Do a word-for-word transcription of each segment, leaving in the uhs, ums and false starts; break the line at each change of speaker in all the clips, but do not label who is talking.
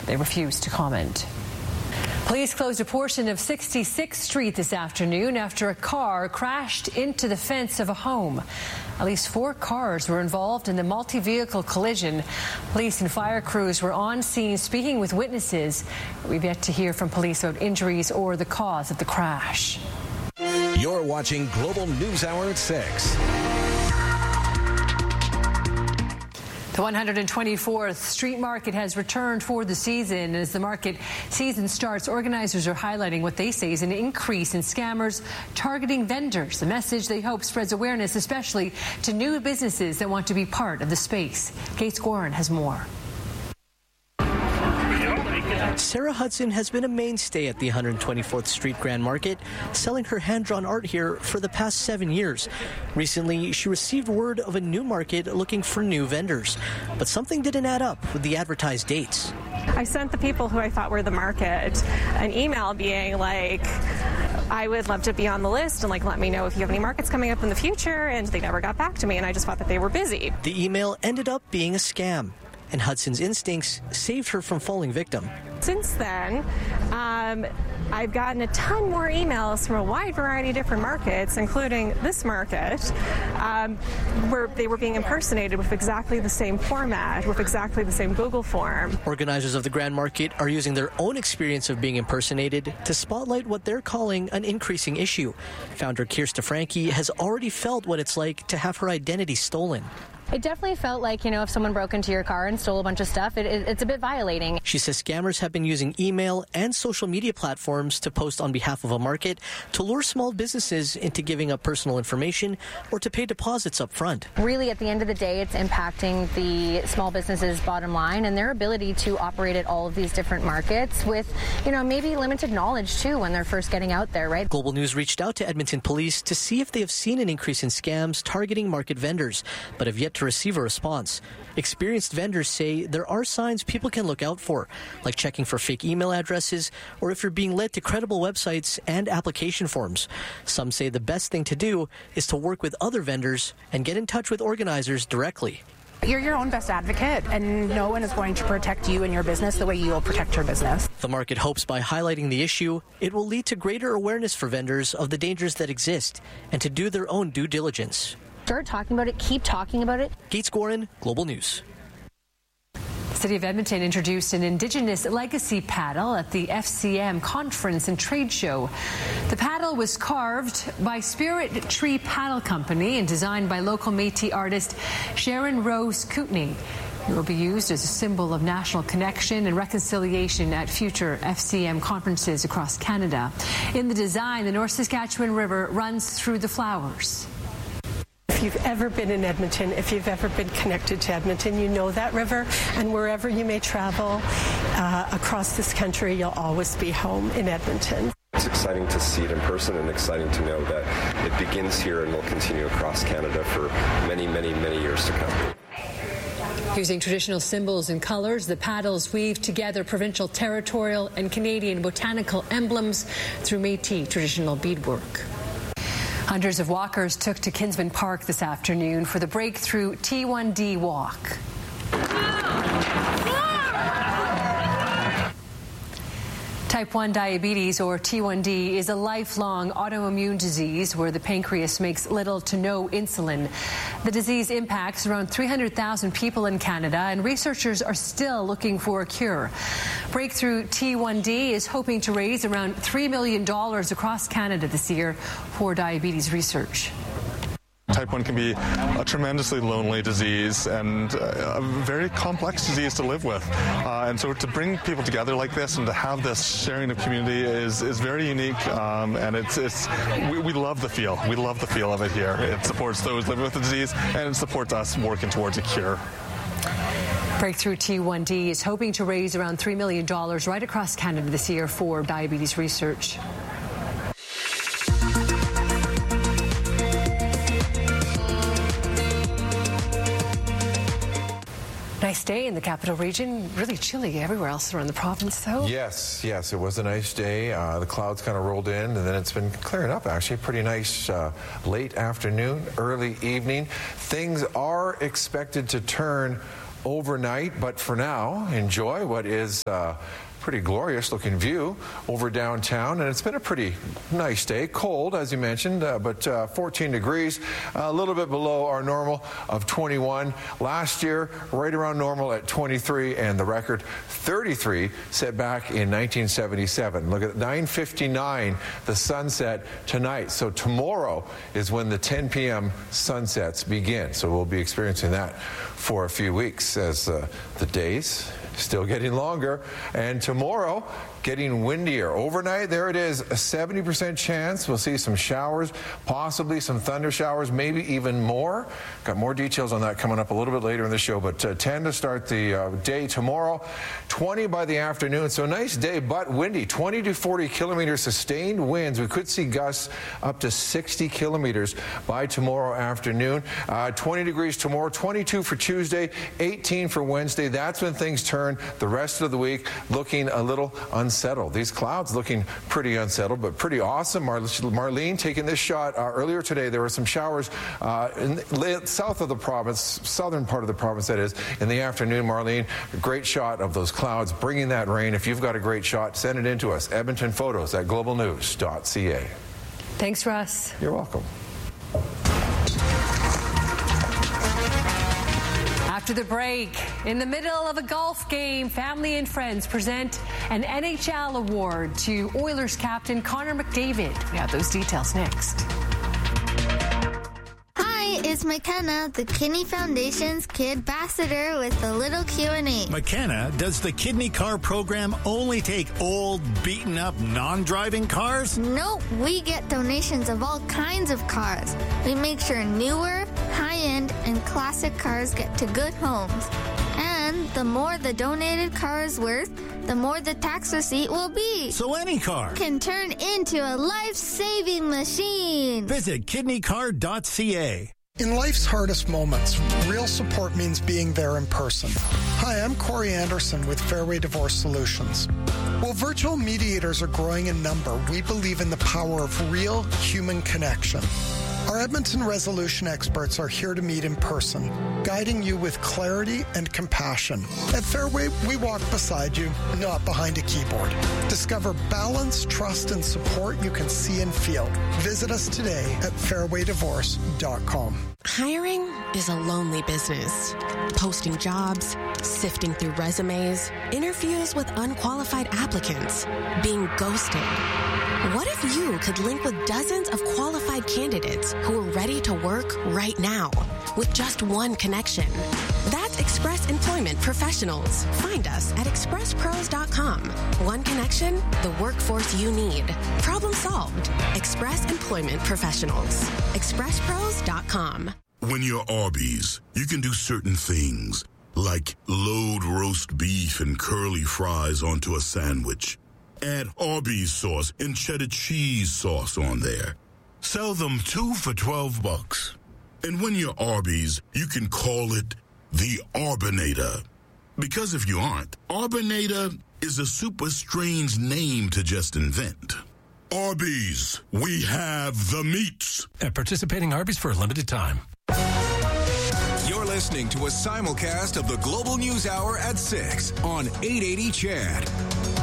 They refused to comment. Police closed a portion of sixty-sixth Street this afternoon after a car crashed into the fence of a home. At least four cars were involved in the multi-vehicle collision. Police and fire crews were on scene speaking with witnesses. We've yet to hear from police about injuries or the cause of the crash.
You're watching Global News Hour at six.
The one hundred twenty-fourth Street Market has returned for the season. As the market season starts, organizers are highlighting what they say is an increase in scammers targeting vendors, a message they hope spreads awareness, especially to new businesses that want to be part of the space. Kate Scorin has more.
Sarah Hudson has been a mainstay at the one hundred twenty-fourth Street Grand Market, selling her hand-drawn art here for the past seven years. Recently, she received word of a new market looking for new vendors, but something didn't add up with the advertised dates.
I sent the people who I thought were the market an email being like, I would love to be on the list and like let me know if you have any markets coming up in the future, and they never got back to me, and I just thought that they were busy.
The email ended up being a scam, and Hudson's instincts saved her from falling victim.
Since then, um, I've gotten a ton more emails from a wide variety of different markets, including this market, um, where they were being impersonated with exactly the same format, with exactly the same Google form.
Organizers of the Grand Market are using their own experience of being impersonated to spotlight what they're calling an increasing issue. Founder Kirsta Franke has already felt what it's like to have her identity stolen.
It definitely felt like, you know, if someone broke into your car and stole a bunch of stuff, it, it, it's a bit violating.
She says scammers have been using email and social media platforms to post on behalf of a market to lure small businesses into giving up personal information or to pay deposits up front.
Really, at the end of the day, it's impacting the small businesses' bottom line and their ability to operate at all of these different markets with, you know, maybe limited knowledge, too, when they're first getting out there, right?
Global News reached out to Edmonton Police to see if they have seen an increase in scams targeting market vendors, but have yet to receive a response. Experienced vendors say there are signs people can look out for, like checking for fake email addresses or if you're being led to credible websites and application forms. Some say the best thing to do is to work with other vendors and get in touch with organizers directly.
You're your own best advocate, and no one is going to protect you and your business the way you'll protect your business.
The market hopes by highlighting the issue, it will lead to greater awareness for vendors of the dangers that exist and to do their own due diligence.
Start talking about it, keep talking about it.
Kate Scorin, Global News.
The City of Edmonton introduced an Indigenous Legacy paddle at the F C M Conference and Trade Show. The paddle was carved by Spirit Tree Paddle Company and designed by local Métis artist Sharon Rose Kootenay. It will be used as a symbol of national connection and reconciliation at future F C M conferences across Canada. In the design, the North Saskatchewan River runs through the flowers.
If you've ever been in Edmonton, if you've ever been connected to Edmonton, you know that river, and wherever you may travel uh, across this country, you'll always be home in Edmonton.
It's exciting to see it in person and exciting to know that it begins here and will continue across Canada for many, many, many years to come.
Using traditional symbols and colors, the paddles weave together provincial, territorial, and Canadian botanical emblems through Métis traditional beadwork. Hundreds of walkers took to Kinsman Park this afternoon for the breakthrough T one D walk. Type one diabetes, or T one D, is a lifelong autoimmune disease where the pancreas makes little to no insulin. The disease impacts around three hundred thousand people in Canada, and researchers are still looking for a cure. Breakthrough T one D is hoping to raise around three million dollars across Canada this year for diabetes research.
Type one can be a tremendously lonely disease and a very complex disease to live with. Uh, and so to bring people together like this and to have this sharing of community is, is very unique. Um, and it's, it's we, we love the feel. We love the feel of it here. It supports those living with the disease, and it supports us working towards a cure.
Breakthrough T one D is hoping to raise around three million dollars right across Canada this year for diabetes research. Nice day in the capital region. Really chilly everywhere else around the province, though.
Yes, yes, it was a nice day. Uh, the clouds kind of rolled in, and then it's been clearing up, actually. Pretty nice uh, late afternoon, early evening. Things are expected to turn overnight. But for now, enjoy what is uh, pretty glorious looking view over downtown, and it's been a pretty nice day. Cold, as you mentioned, uh, but uh, fourteen degrees, a little bit below our normal of twenty-one. Last year, right around normal at twenty-three, and the record thirty-three set back in nineteen seventy-seven. Look at nine fifty-nine, the sunset tonight. So tomorrow is when the ten p m sunsets begin. So we'll be experiencing that for a few weeks as uh, the days still getting longer, and tomorrow getting windier. Overnight, there it is, a seventy percent chance. We'll see some showers, possibly some thunder showers, maybe even more. Got more details on that coming up a little bit later in the show, but uh, ten to start the uh, day tomorrow, twenty by the afternoon. So a nice day, but windy, twenty to forty kilometers sustained winds. We could see gusts up to sixty kilometers by tomorrow afternoon. Uh, twenty degrees tomorrow, twenty-two for Tuesday, eighteen for Wednesday. That's when things turn. The rest of the week looking a little unsettled. These clouds looking pretty unsettled, but pretty awesome. Mar Marlene taking this shot uh, earlier today. There were some showers uh, in the, south of the province, southern part of the province, that is, in the afternoon. Marlene, a great shot of those clouds bringing that rain. If you've got a great shot, send it in to us. Edmonton photos at global news dot c a.
Thanks, Russ.
You're welcome.
After the break, in the middle of a golf game, family and friends present an N H L award to Oilers captain Connor McDavid. We have those details next.
Hi, it's McKenna, the Kidney Foundation's Kid Ambassador, with a little Q and A.
McKenna, does the Kidney Car program only take old, beaten-up, non-driving cars?
Nope, we get donations of all kinds of cars. We make sure newer, high-end, and classic cars get to good homes. And the more the donated car is worth, the more the tax receipt will be.
So any car
can turn into a life-saving machine.
Visit kidney car dot c a.
In life's hardest moments, real support means being there in person. Hi, I'm Corey Anderson with Fairway Divorce Solutions. While virtual mediators are growing in number, we believe in the power of real human connection. Our Edmonton resolution experts are here to meet in person, guiding you with clarity and compassion. At Fairway, we walk beside you, not behind a keyboard. Discover balance, trust, and support you can see and feel. Visit us today at fairway divorce dot com.
Hiring is a lonely business. Posting jobs, sifting through resumes, interviews with unqualified applicants, being ghosted. What if you could link with dozens of qualified candidates who are ready to work right now with just one connection? That's Express Employment Professionals. Find us at express pros dot com. One connection, the workforce you need. Problem solved. Express Employment Professionals. express pros dot com.
When you're Arby's, you can do certain things, like load roast beef and curly fries onto a sandwich. Add Arby's sauce and cheddar cheese sauce on there. Sell them two for twelve bucks. And when you're Arby's, you can call it the Arbinator. Because if you aren't, Arbinator is a super strange name to just invent. Arby's, we have the meats.
At participating Arby's for a limited time.
You're listening to a simulcast of the Global News Hour at six on eight eighty C H A D.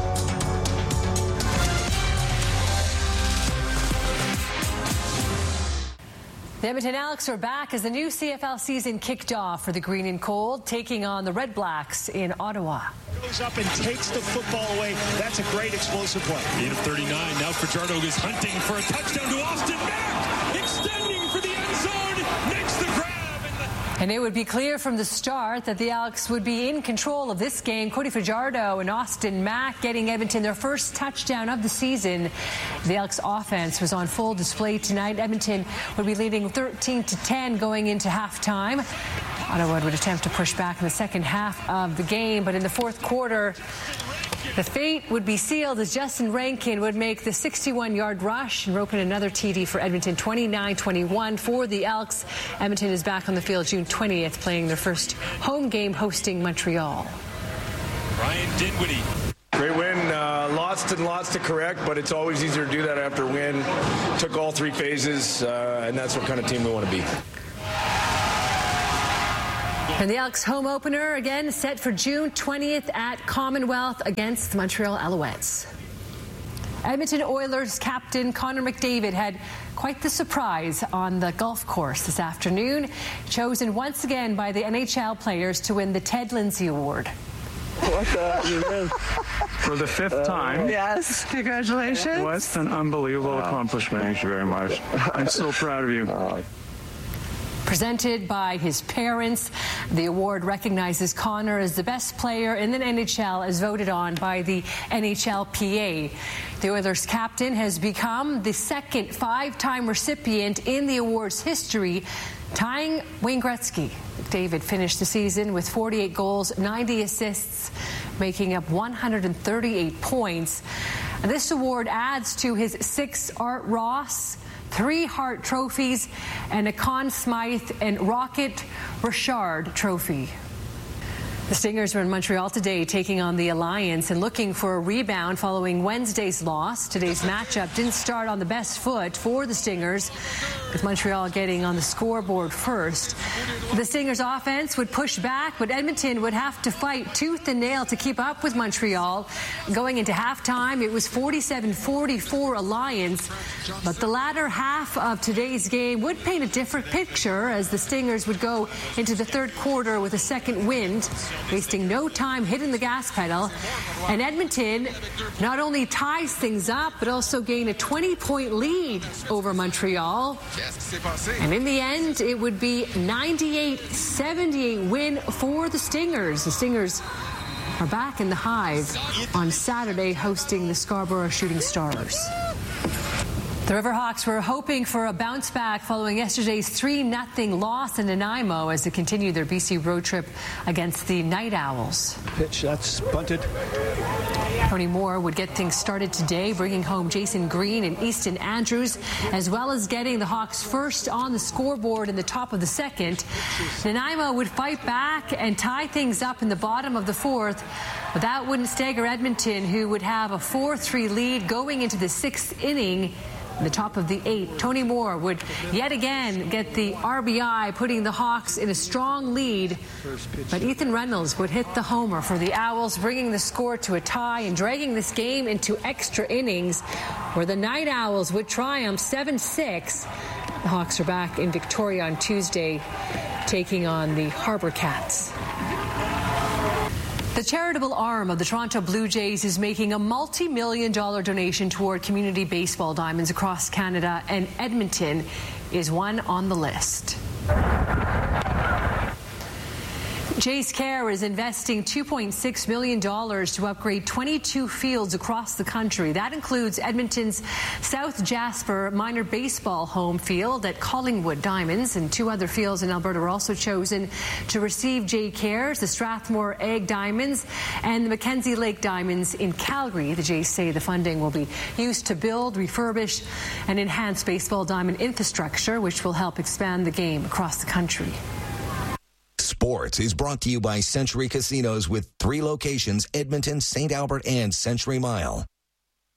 The Edmonton Elks are back as the new C F L season kicked off for the Green and Gold, taking on the Red Blacks in Ottawa.
Goes up and takes the football away. That's a great explosive play. Eight of thirty-nine. Now Fajardo is hunting for a touchdown to Austin Mack, extending for the end zone. Makes the grab.
And it would be clear from the start that the Elks would be in control of this game. Cody Fajardo and Austin Mack getting Edmonton their first touchdown of the season. The Elks offense was on full display tonight. Edmonton would be leading thirteen to ten going into halftime. Ottawa would attempt to push back in the second half of the game, but in the fourth quarter, the fate would be sealed as Justin Rankin would make the sixty-one yard rush and rope in another T D for Edmonton. Twenty-nine twenty-one for the Elks. Edmonton is back on the field June twentieth, playing their first home game hosting Montreal.
Ryan Dinwiddie.
Great win. Uh, lots and lots to correct, but it's always easier to do that after a win. Took all three phases, uh, and that's what kind of team we want to be.
And the Elks home opener again set for June twentieth at Commonwealth against the Montreal Alouettes. Edmonton Oilers captain Connor McDavid had quite the surprise on the golf course this afternoon, chosen once again by the N H L players to win the Ted Lindsay Award.
What the?
For the fifth uh, time.
Yes, congratulations.
What an unbelievable wow. accomplishment. Thank you very much. I'm so proud of you. Uh,
Presented by his parents, the award recognizes Connor as the best player in the N H L as voted on by the N H L P A. The Oilers captain has become the second five-time recipient in the award's history, tying Wayne Gretzky. David finished the season with forty-eight goals, ninety assists, making up one hundred thirty-eight points. And this award adds to his six Art Ross, three Hart trophies, and a Conn Smythe and Rocket Richard trophy. The Stingers were in Montreal today taking on the Alliance and looking for a rebound following Wednesday's loss. Today's matchup didn't start on the best foot for the Stingers, with Montreal getting on the scoreboard first. The Stingers' offense would push back, but Edmonton would have to fight tooth and nail to keep up with Montreal. Going into halftime, it was forty-seven forty-four Alliance, but the latter half of today's game would paint a different picture as the Stingers would go into the third quarter with a second wind, wasting no time hitting the gas pedal. And Edmonton not only ties things up, but also gain a twenty-point lead over Montreal. And in the end, it would be ninety-eight seventy-eight win for the Stingers. The Stingers are back in the Hive on Saturday, hosting the Scarborough Shooting Stars. The Riverhawks were hoping for a bounce back following yesterday's three nothing loss in Nanaimo as they continue their B C road trip against the Night Owls.
Pitch, that's bunted.
Tony Moore would get things started today, bringing home Jason Green and Easton Andrews, as well as getting the Hawks first on the scoreboard in the top of the second. Nanaimo would fight back and tie things up in the bottom of the fourth, but that wouldn't stagger Edmonton, who would have a four three lead going into the sixth inning. In the top of the eighth, Tony Moore would yet again get the R B I, putting the Hawks in a strong lead. But Ethan Reynolds would hit the homer for the Owls, bringing the score to a tie and dragging this game into extra innings, where the Night Owls would triumph seven six. The Hawks are back in Victoria on Tuesday, taking on the Harbour Cats. The charitable arm of the Toronto Blue Jays is making a multi-million dollar donation toward community baseball diamonds across Canada, and Edmonton is one on the list. Jays Care is investing two point six million dollars to upgrade twenty-two fields across the country. That includes Edmonton's South Jasper minor baseball home field at Collingwood Diamonds, and two other fields in Alberta were also chosen to receive Jay Cares, the Strathmore Egg Diamonds and the Mackenzie Lake Diamonds in Calgary. The Jays say the funding will be used to build, refurbish and enhance baseball diamond infrastructure, which will help expand the game across the country.
Sports is brought to you by Century Casinos with three locations, Edmonton, Saint Albert, and Century Mile.